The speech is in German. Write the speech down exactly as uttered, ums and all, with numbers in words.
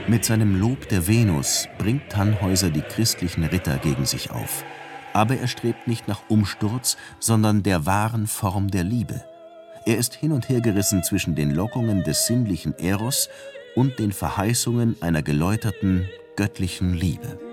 Mit seinem Lob der Venus bringt Tannhäuser die christlichen Ritter gegen sich auf. Aber er strebt nicht nach Umsturz, sondern der wahren Form der Liebe. Er ist hin und her gerissen zwischen den Lockungen des sinnlichen Eros und den Verheißungen einer geläuterten, göttlichen Liebe.